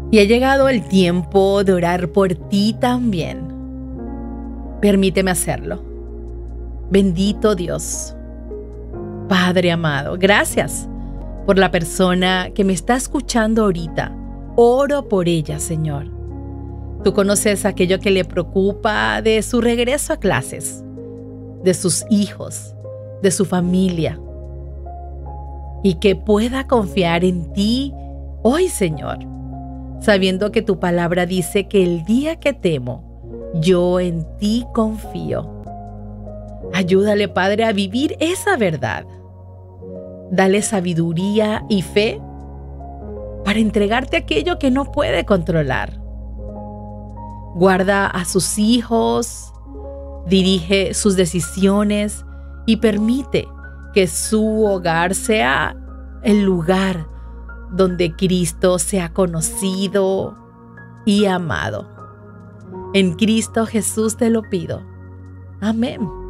Y ha llegado el tiempo de orar por ti también. Permíteme hacerlo. Bendito Dios, Padre amado, gracias por la persona que me está escuchando ahorita. Oro por ella, Señor. Tú conoces aquello que le preocupa de su regreso a clases, de sus hijos, de su familia, y que pueda confiar en ti hoy, Señor, sabiendo que tu palabra dice que el día que temo, yo en ti confío. Ayúdale, Padre, a vivir esa verdad. Dale sabiduría y fe para entregarte aquello que no puede controlar. Guarda a sus hijos, dirige sus decisiones y permite que su hogar sea el lugar donde Cristo sea conocido y amado. En Cristo Jesús te lo pido. Amén.